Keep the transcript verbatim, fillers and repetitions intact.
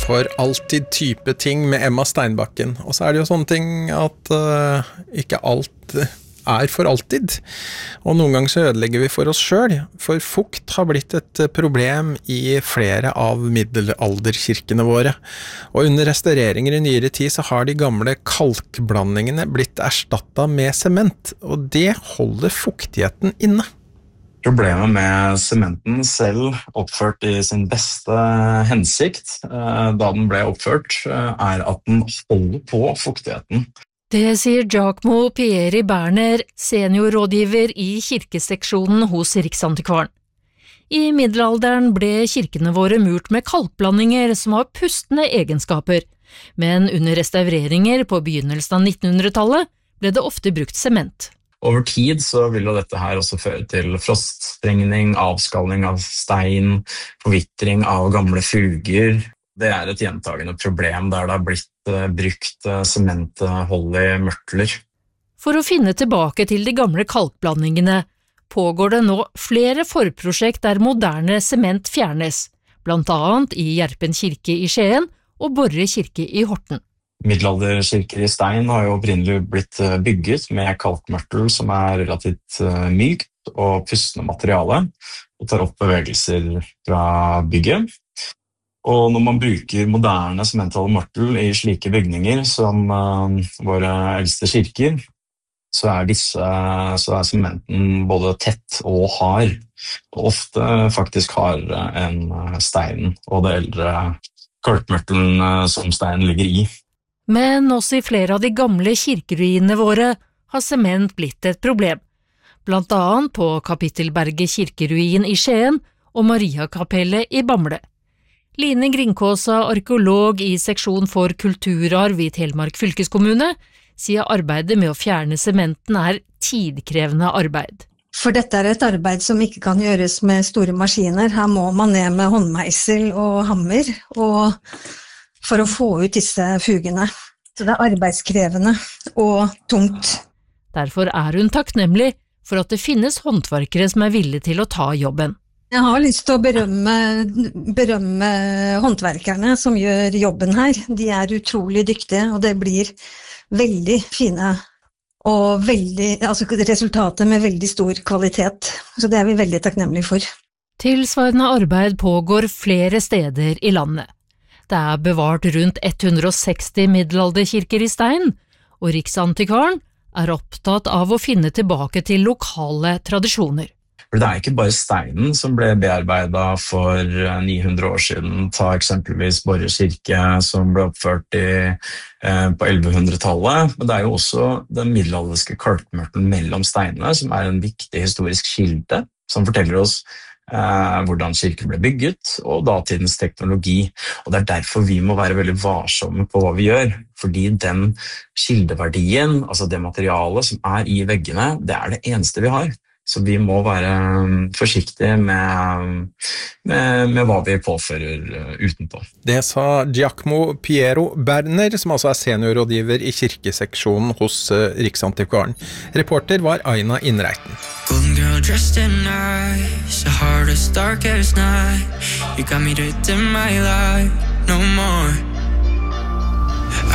for alltid type ting med Emma Steinbakken. Og så er det jo sånne ting at uh, ikke alt er for alltid. Og noen ganger så ødelegger vi for oss selv, for fukt har blitt et problem i flere av middelalderkirkene våre. Og under restaureringer i nyere tid så har de gamle kalkblandingene blitt erstattet med sement, og det holder fuktigheten inne. Problemet med sementen selv, oppført i sin beste hensikt, da den ble oppført, er at den holder på fuktigheten. Det sier Giacomo Pieri Berner, seniorrådgiver i kirkeseksjonen hos Riksantikvaren. I middelalderen ble kirkene våre murt med kalkblandinger som har pustende egenskaper, men under restaureringer på begynnelsen av nittenhundretallet ble det ofte brukt sement. Over tid så vil jo dette her også føre til frostsprengning, avskalning av stein, forvittring av gamle fuger. Det er et gjentagende problem der det har blitt uh, brukt uh, sementholdige mørtler. For å finne tilbake til de gamle kalkblandingene pågår det nå flere forprosjekt der moderne sement fjernes, blant annet i Gjerpen kirke i Skien og Borre kirke i Horten. Middelalderkirker i stein har jo opprinnelig blitt bygget med kalkmørtel som er relativt mykt og pustende materiale og tar opp bevegelser fra bygget. Og når man bruker moderne sementholdig mørtel i slike bygninger som uh, våre eldste kirker, så er, disse, så er sementen både tett og hard, og ofte faktisk hardere enn steinen og det eldre kalkmørtelen som steinen ligger i. Men også i flere av de gamle kirkeruinene våre har sement blitt et problem, blant annet på Kapittelberget kirkeruin i Skien og Mariakapellet i Bamble. Line Gringkåsa, arkeolog i seksjon for kulturarv i Telemark fylkeskommune, sier arbeidet med å fjerne sementen er tidkrevende arbeid. For dette er et arbeid som ikke kan gjøres med store maskiner. Her må man ned med håndmeisel og hammer og for å få ut disse fugene. Så det er arbeidskrevende og tungt. Derfor er hun takknemlig for at det finnes håndverkere som er villige til å ta jobben. Jeg har lyst til å berømme, berømme håndverkerne som gjør jobben her. De er utrolig dyktige, og det blir veldig fine og veldig, altså resultatet med veldig stor kvalitet. Så det er vi veldig takknemlige for. Tilsvarende arbeid pågår flere steder i landet. Det er bevart rundt hundre og seksti middelalderkirker i stein, og Riksantikvaren er opptatt av å finne tilbake til lokale tradisjoner. For det er ikke bare steinen som ble bearbeidet for ni hundre år siden. Ta eksempelvis Borre kirke som ble oppført i, eh, på ellevehundretallet, men det er jo også den middelalderske kalkmørtelen mellom steinene som er en viktig historisk kilde som forteller oss Eh, hvordan kirker ble bygget, og datidens teknologi. Og det er derfor vi må være veldig varsomme på hva vi gjør, fordi den kildeverdien, altså det materialet som er i veggene, det er det eneste vi har. Så vi må være forsiktige med, med, med hva vi påfører utenpå. Det sa Giacomo Pieri Berner, som altså er seniorrådgiver i kirkeseksjonen hos Riksantikvaren. Reporter var Aina Innreiten. Golden girl dressed in ice, a heart as dark as night. You got me to dim my light, no more.